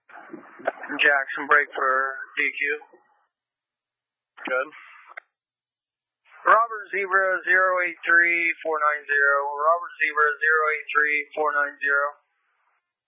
Jackson, break for DQ. Good. Robert Zebra 083490. Robert Zebra 083490.